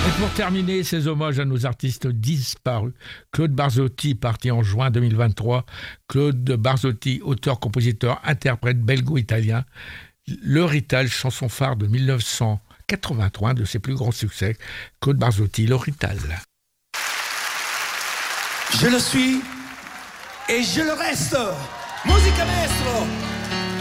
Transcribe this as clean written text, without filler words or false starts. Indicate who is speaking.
Speaker 1: Et pour terminer, ces hommages à nos artistes disparus. Claude Barzotti, parti en juin 2023. Claude Barzotti, auteur, compositeur, interprète belgo-italien. Le Rital, chanson phare de 1983, un de ses plus grands succès. Claude Barzotti, Le Rital.
Speaker 2: Je le suis et je le reste. Musica maestro.